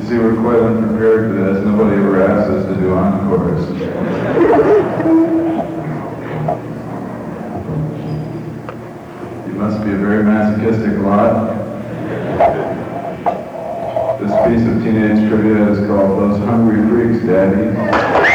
see, we're quite unprepared for this. Nobody ever asked us to do encores. You must be a very masochistic lot. This piece of teenage trivia is called Those Hungry Freaks, Daddy.